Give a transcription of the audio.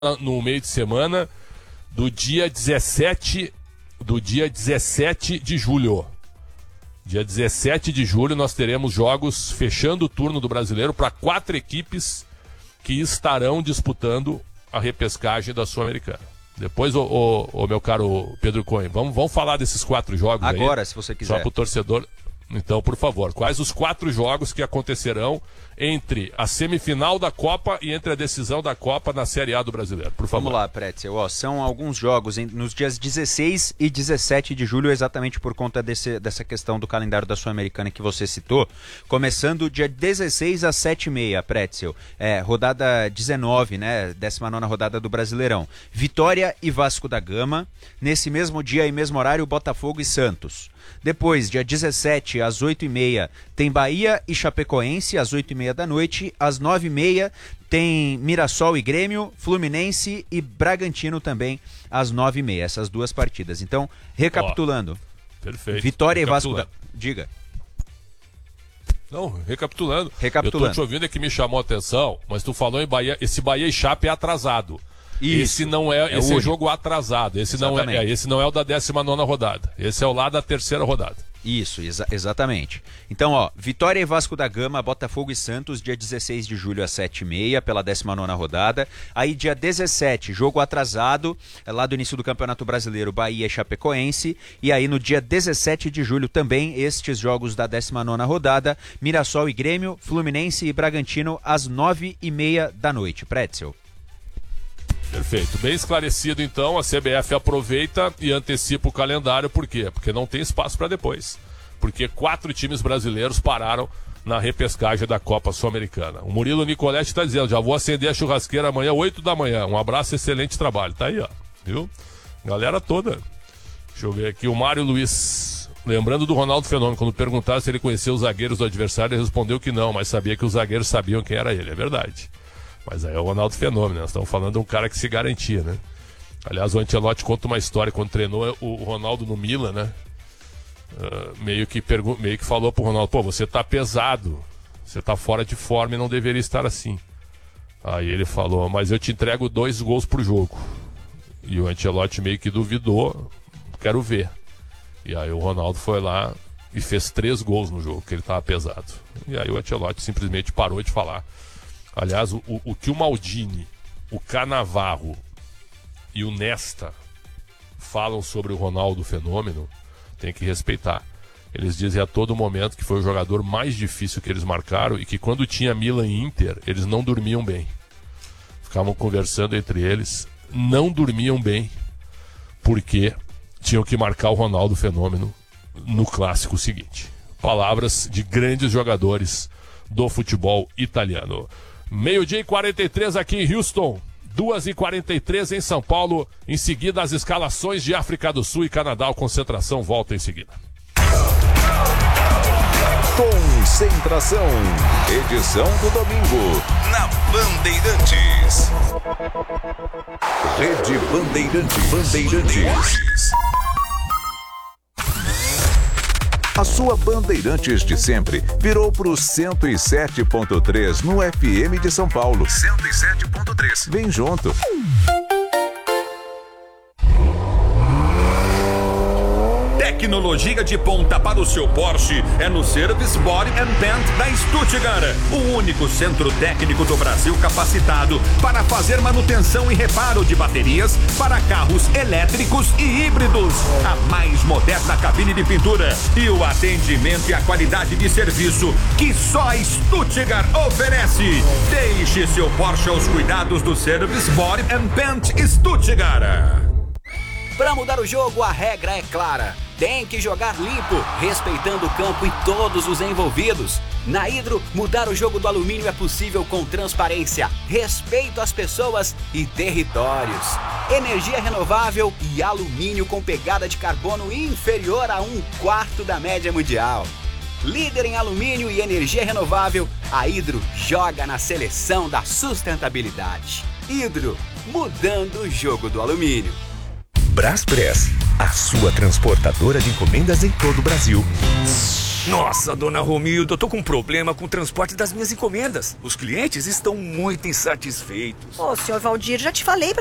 no meio de semana do dia 17 de julho. Dia 17 de julho nós teremos jogos fechando o turno do Brasileiro para 4 equipes que estarão disputando a repescagem da Sul-Americana. Depois, meu caro Pedro Cohen, vamos falar desses 4 jogos agora, aí, se você quiser. só para o torcedor. Então, por favor, quais os 4 jogos que acontecerão entre a semifinal da Copa e entre a decisão da Copa na Série A do Brasileiro? Por favor. Vamos lá, Pretzel. São alguns jogos nos dias 16 e 17 de julho, exatamente por conta dessa questão do calendário da Sul-Americana que você citou. Começando dia 16 às 7h30, Pretzel. Rodada 19, né? 19ª rodada do Brasileirão. Vitória e Vasco da Gama. Nesse mesmo dia e mesmo horário, Botafogo e Santos. Depois, dia 17, às 8h30, tem Bahia e Chapecoense, às 8h30 da noite. Às 9h30, tem Mirassol e Grêmio, Fluminense e Bragantino também, às 9h30. Essas 2 partidas. Então, recapitulando. Perfeito. Vitória e Vasco da... Diga. Não, recapitulando. Eu tô te ouvindo, é que me chamou a atenção, mas tu falou em Bahia, esse Bahia e Chape é atrasado. Isso. Esse não é esse jogo atrasado. Esse não é o da 19ª rodada. Esse é o lá da 3ª rodada. Isso, exatamente. Então, Vitória e Vasco da Gama, Botafogo e Santos, dia 16 de julho às 7h30, pela 19ª rodada. Aí, dia 17, jogo atrasado, lá do início do Campeonato Brasileiro, Bahia e Chapecoense. E aí, no dia 17 de julho, também estes jogos da 19ª rodada, Mirassol e Grêmio, Fluminense e Bragantino, às 9h30 da noite. Pretzel. Perfeito. Bem esclarecido, então, a CBF aproveita e antecipa o calendário. Por quê? Porque não tem espaço para depois. Porque 4 times brasileiros pararam na repescagem da Copa Sul-Americana. O Murilo Nicoletti está dizendo, já vou acender a churrasqueira amanhã, 8 da manhã. Um abraço, excelente trabalho. Tá aí, ó. Viu? Galera toda. Deixa eu ver aqui. O Mário Luiz, lembrando do Ronaldo Fenômeno, quando perguntaram se ele conhecia os zagueiros do adversário, ele respondeu que não, mas sabia que os zagueiros sabiam quem era ele. É verdade. Mas aí é o Ronaldo Fenômeno, né? Nós estamos falando de um cara que se garantia, né? Aliás, o Ancelotti conta uma história, quando treinou o Ronaldo no Milan, né? Meio que falou pro Ronaldo, pô, você tá pesado, você tá fora de forma e não deveria estar assim. Aí ele falou, mas eu te entrego 2 gols por jogo. E o Ancelotti meio que duvidou, quero ver. E aí o Ronaldo foi lá e fez 3 gols no jogo, que ele tava pesado. E aí o Ancelotti simplesmente parou de falar. Aliás, o que o Maldini, o Cannavaro e o Nesta falam sobre o Ronaldo Fenômeno, tem que respeitar. Eles dizem a todo momento que foi o jogador mais difícil que eles marcaram e que quando tinha Milan e Inter, eles não dormiam bem. Ficavam conversando entre eles, não dormiam bem, porque tinham que marcar o Ronaldo Fenômeno no clássico seguinte. Palavras de grandes jogadores do futebol italiano. 12h43 aqui em Houston, 2h43 em São Paulo. Em seguida, as escalações de África do Sul e Canadá. A concentração volta em seguida. Concentração, edição do domingo, na Bandeirantes. Rede Bandeirantes. A sua Bandeirantes de sempre virou pro 107.3 no FM de São Paulo. 107.3. Vem junto. Tecnologia de ponta para o seu Porsche é no Service Body and Paint da Stuttgart, o único centro técnico do Brasil capacitado para fazer manutenção e reparo de baterias para carros elétricos e híbridos. A mais moderna cabine de pintura e o atendimento e a qualidade de serviço que só a Stuttgart oferece. Deixe seu Porsche aos cuidados do Service Body and Paint Stuttgart. Para mudar o jogo, a regra é clara. Tem que jogar limpo, respeitando o campo e todos os envolvidos. Na Hidro, mudar o jogo do alumínio é possível com transparência, respeito às pessoas e territórios. Energia renovável e alumínio com pegada de carbono inferior a 1/4 da média mundial. Líder em alumínio e energia renovável, a Hidro joga na seleção da sustentabilidade. Hidro, mudando o jogo do alumínio. Braspress, a sua transportadora de encomendas em todo o Brasil. Nossa, dona Romilda, eu tô com um problema com o transporte das minhas encomendas. Os clientes estão muito insatisfeitos. Ô, senhor Valdir, já te falei